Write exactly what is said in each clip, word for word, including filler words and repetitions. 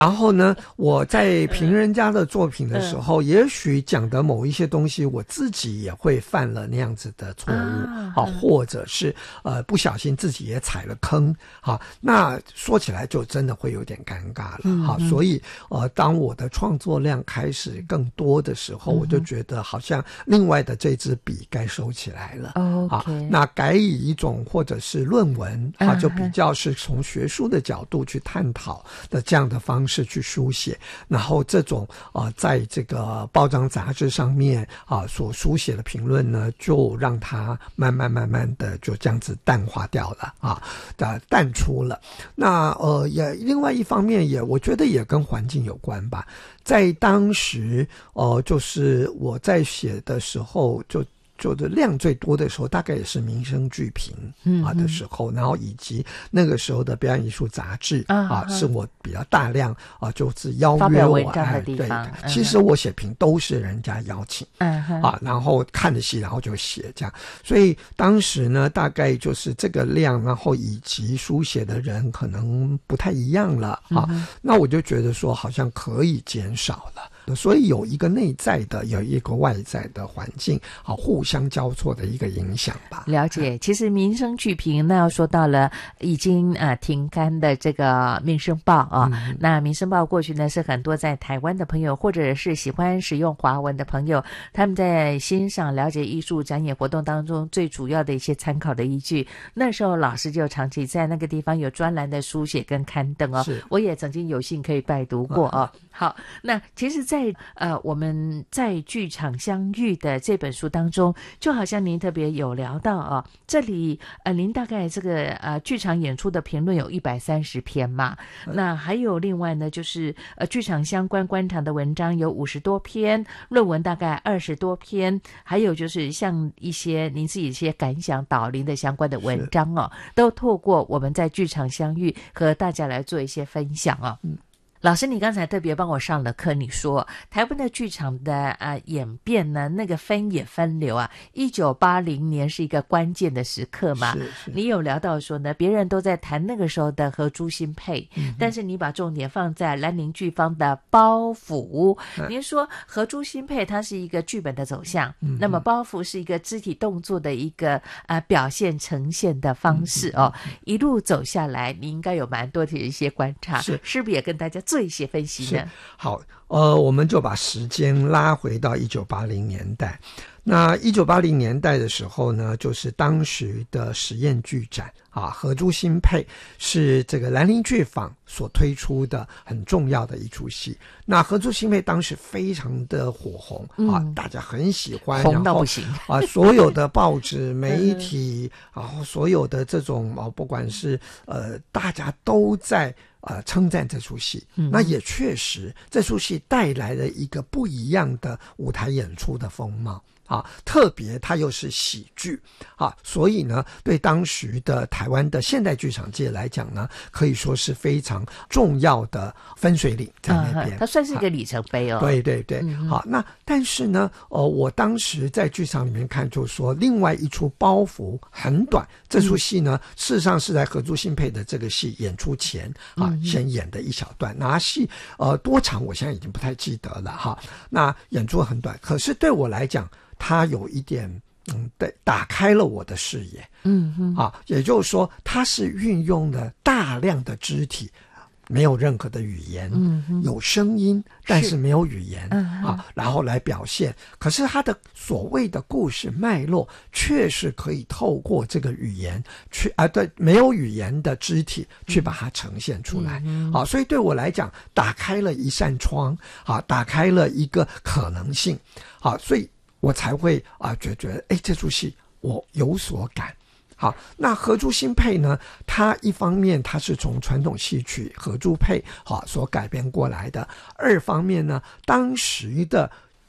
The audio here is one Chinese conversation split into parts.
然后呢，我在评人家的作品的时候，嗯、也许讲的某一些东西，我自己也会犯了那样子的错误，啊，啊或者是呃不小心自己也踩了坑，好，那说起来就真的会有点尴尬了，好，嗯、所以呃，当我的创作量开始更多的时候，嗯、我就觉得好像另外的这支笔该收起来了，哦、啊，那改以一种或者是论文，啊，就比较是从学术的角度去探讨的这样的方式。是去书写，然后这种呃，在这个报章杂志上面啊所书写的评论呢，就让它慢慢慢慢的就这样子淡化掉了啊，的淡出了。那呃，也另外一方面也，我觉得也跟环境有关吧。在当时，呃，就是我在写的时候就。就量最多的时候，大概也是民生剧评啊的时候，嗯嗯然后以及那个时候的表演艺术杂志啊，啊是我比较大量啊，就是邀约我哎，对， 嗯、其实我写评都是人家邀请，嗯啊，然后看了戏，然后就写这样，所以当时呢，大概就是这个量，然后以及书写的人可能不太一样了啊，嗯、那我就觉得说好像可以减少了。所以有一个内在的，有一个外在的环境，好互相交错的一个影响吧。 了解，其实民生剧评那要说到了已经呃停刊的这个民生报啊，嗯、那民生报过去呢是很多在台湾的朋友，或者是喜欢使用华文的朋友，他们在欣赏了解艺术展演活动当中最主要的一些参考的依据。那时候老师就长期在那个地方有专栏的书写跟刊登哦，我也曾经有幸可以拜读过哦。嗯、好，那其实在呃我们在剧场相遇的这本书当中，就好像您特别有聊到啊，这里呃您大概这个呃剧场演出的评论有一百三十篇嘛，嗯、那还有另外呢就是呃剧场相关观察的文章有五十多篇，论文大概二十多篇，还有就是像一些您自己一些感想导聆的相关的文章哦，都透过我们在剧场相遇和大家来做一些分享哦。嗯。老师，你刚才特别帮我上了课，你说台湾的剧场的呃演变呢，那个分野分流啊，一九八零年是一个关键的时刻嘛。是是你有聊到说呢，别人都在谈那个时候的合珠新配，嗯、但是你把重点放在兰陵剧坊的包袱。嗯、您说合珠新配它是一个剧本的走向，嗯、那么包袱是一个肢体动作的一个呃表现呈现的方式哦。嗯、一路走下来，你应该有蛮多的一些观察，是是不是也跟大家做一些分析呢？ 好，呃，我们就把时间拉回到一九八零年代。那一九八零年代的时候呢，就是当时的实验剧展啊，合珠新配是这个兰陵剧坊所推出的很重要的一出戏。那合珠新配当时非常的火红、嗯、啊，大家很喜欢， 红到不行啊，所有的报纸、媒体，然后所有的这种啊，不管是呃，大家都在。呃，称赞这出戏，嗯、那也确实，这出戏带来了一个不一样的舞台演出的风貌啊，特别它又是喜剧啊，所以呢，对当时的台湾的现代剧场界来讲呢，可以说是非常重要的分水岭在那边， 嗯、它算是一个里程碑哦。 对对对，嗯、好，那但是呢，呃，我当时在剧场里面看，就说另外一出包袱很短，这出戏呢，嗯、事实上是在合珠新配的这个戏演出前啊。嗯先演的一小段，那戏呃多长我现在已经不太记得了哈。那演出很短，可是对我来讲，它有一点嗯，对，打开了我的视野。嗯嗯，啊，也就是说，它是运用了大量的肢体。没有任何的语言，嗯、有声音，但是没有语言、嗯、啊，然后来表现。可是他的所谓的故事脉络，确实可以透过这个语言去啊，对，没有语言的肢体去把它呈现出来。嗯、啊，所以对我来讲，打开了一扇窗，啊，打开了一个可能性。啊，所以我才会啊，觉觉哎，这出戏我有所感。好，那合珠新配呢？它一方面它是从传统戏曲合珠配好所改编过来的，二方面呢，当时的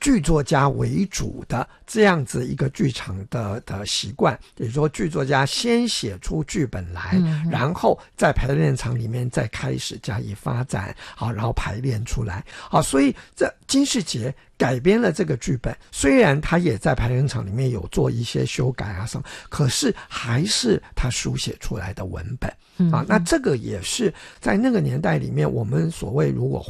剧作家为主的这样子一个剧场的的习惯，也就是说剧作家先写出剧本来，嗯、然后在排练场里面再开始加以发展，好，然后排练出来，好，所以这金士杰改编了这个剧本，虽然他也在排练场里面有做一些修改啊什么，可是还是他书写出来的文本。啊，那这个也是在那个年代里面，我们所谓如果